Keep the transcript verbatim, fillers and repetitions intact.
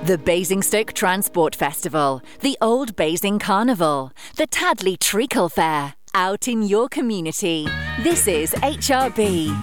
The Basingstoke Transport Festival, the Old Basing Carnival, the Tadley Treacle Fair, out in your community. This is H R B.